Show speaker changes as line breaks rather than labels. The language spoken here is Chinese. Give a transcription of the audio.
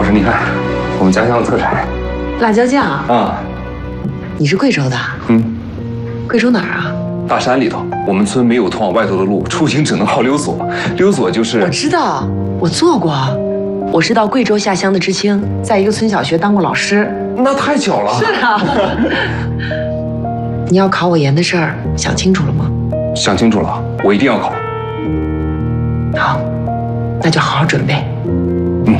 老师，你看，我们家乡的特产
辣椒酱
啊。
你是贵州的？贵州哪儿啊？
大山里头，我们村没有通往外头的路，出行只能靠溜索。溜索就是……
我知道，我做过。我是到贵州下乡的知青，在一个村小学当过老师。
那太巧了。
是啊。你要考我研的事儿，想清楚了吗？
想清楚了，我一定要考。
好，那就好好准备。